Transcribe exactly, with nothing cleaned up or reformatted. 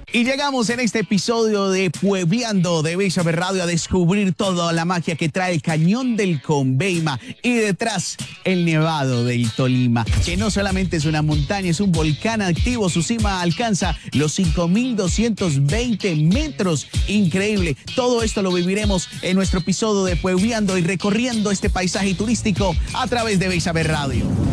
Y llegamos en este episodio de Puebleando de Bella Radio a descubrir toda la magia que trae el Cañón del Conveima y detrás el Nevado del Tolima, que no solamente es una montaña, es un volcán activo. Su cima alcanza los cinco mil doscientos veinte metros. Increíble. Todo esto lo viviremos en nuestro episodio de Puebleando y recorriendo este paisaje turístico a través de Bella Radio.